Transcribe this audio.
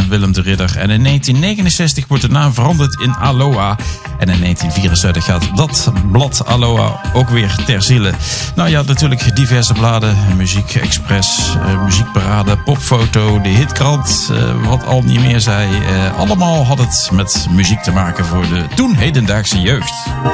van Willem de Ridder. En in 1969 wordt de naam veranderd in Aloha. En in 1974 gaat dat blad Aloha ook weer ter ziele. Nou ja, natuurlijk diverse bladen. Muziek Express, Muziekparade, Popfoto, de Hitkrant. Wat al niet meer zei. Allemaal had het met muziek te maken voor de toen hedendaagse jeugd.